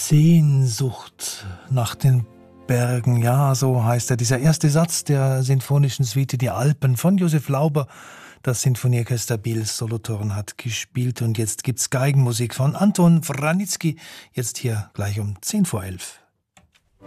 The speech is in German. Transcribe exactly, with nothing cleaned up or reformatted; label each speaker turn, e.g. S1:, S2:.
S1: Sehnsucht nach den Bergen, ja, so heißt er. Dieser erste Satz der sinfonischen Suite Die Alpen von Josef Lauber. Das Sinfonieorchester Biel Solothurn hat gespielt und jetzt gibt's Geigenmusik von Anton Vranitzky. Jetzt hier gleich um zehn vor elf.